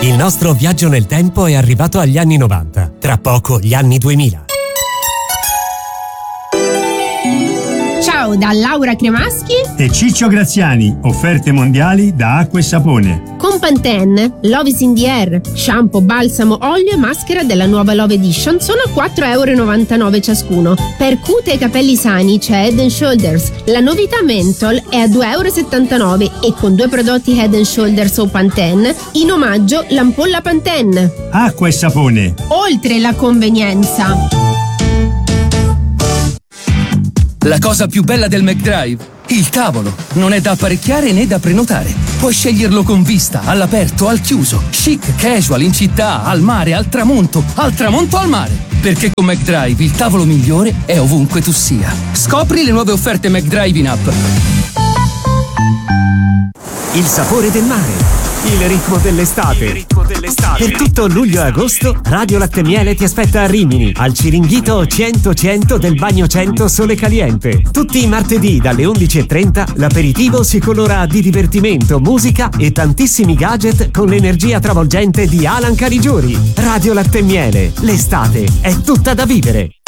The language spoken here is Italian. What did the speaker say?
Il nostro viaggio nel tempo è arrivato agli anni 90, tra poco gli anni 2000. Ciao da Laura Cremaschi e Ciccio Graziani, offerte mondiali da Acqua e Sapone. Con Pantene, Love is in the Air, shampoo, balsamo, olio e maschera della nuova Love Edition sono a 4,99€ ciascuno. Per cute e capelli sani c'è Head & Shoulders, la novità Menthol è a 2,79€ e con 2 prodotti Head & Shoulders o Pantene, in omaggio l'ampolla Pantene. Acqua e Sapone. Oltre la convenienza. La cosa più bella del McDrive? Il tavolo. Non è da apparecchiare né da prenotare. Puoi sceglierlo con vista, all'aperto, al chiuso, chic, casual, in città, al mare, al tramonto al mare. Perché con McDrive il tavolo migliore è ovunque tu sia. Scopri le nuove offerte McDrive in app. Il sapore del mare. Il ritmo dell'estate. Per tutto luglio e agosto, Radio Latte Miele ti aspetta a Rimini, al Ciringhito 100-100 del Bagno 100 Sole Caliente. Tutti i martedì dalle 11:30 l'aperitivo si colora di divertimento, musica e tantissimi gadget con l'energia travolgente di Alan Carigiuri. Radio Latte Miele, l'estate è tutta da vivere.